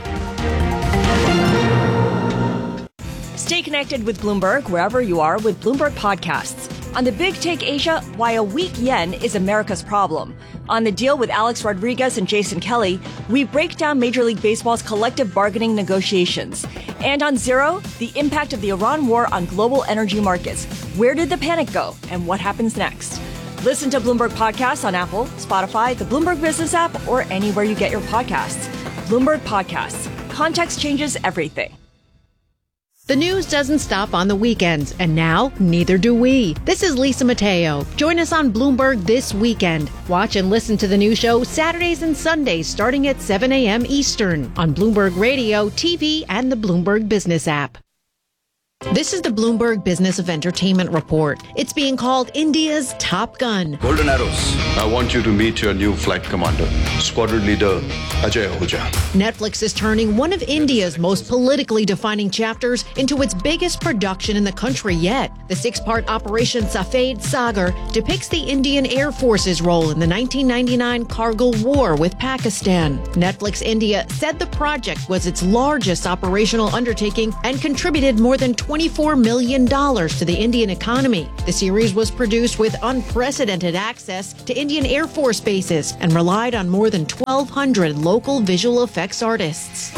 Speaker 17: Stay connected with Bloomberg wherever you are with Bloomberg Podcasts. On the Big Take Asia, why a weak yen is America's problem. On The Deal with Alex Rodriguez and Jason Kelly, we break down Major League Baseball's collective bargaining negotiations. And on Zero, the impact of the Iran war on global energy markets. Where did the panic go, and what happens next? Listen to Bloomberg Podcasts on Apple, Spotify, the Bloomberg Business app, or anywhere you get your podcasts. Bloomberg Podcasts. Context changes everything.
Speaker 18: The news doesn't stop on the weekends, and now neither do we. This is Lisa Mateo. Join us on Bloomberg this weekend. Watch and listen to the new show Saturdays and Sundays starting at seven a.m. Eastern on Bloomberg Radio, T V, and the Bloomberg Business app. This is the Bloomberg Business of Entertainment Report. It's being called India's Top Gun.
Speaker 19: Golden Arrows. I want you to meet your new flight commander, Squadron Leader Ajay Ahuja.
Speaker 18: Netflix is turning one of India's most politically defining chapters into its biggest production in the country yet. The six-part Operation Safed Sagar depicts the Indian Air Force's role in the nineteen ninety-nine Kargil War with Pakistan. Netflix India said the project was its largest operational undertaking and contributed more than twenty-four million dollars to the Indian economy. The series was produced with unprecedented access to Indian Air Force bases and relied on more than twelve hundred local visual effects artists.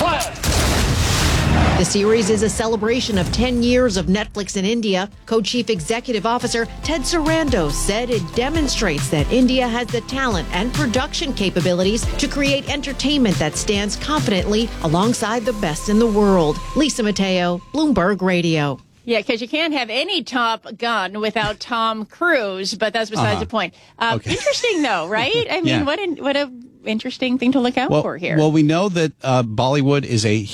Speaker 18: The series is a celebration of ten years of Netflix in India. Co-chief executive officer Ted Sarandos said it demonstrates that India has the talent and production capabilities to create entertainment that stands confidently alongside the best in the world. Lisa Mateo, Bloomberg Radio.
Speaker 2: Yeah, because you can't have any Top Gun without Tom Cruise, but that's besides
Speaker 3: Uh-huh.
Speaker 2: the point. Um,
Speaker 3: Okay.
Speaker 2: Interesting, though, right? I mean,
Speaker 3: Yeah.
Speaker 2: what, an, what a interesting thing to look out
Speaker 3: well,
Speaker 2: for here.
Speaker 3: Well, we know that uh, Bollywood is a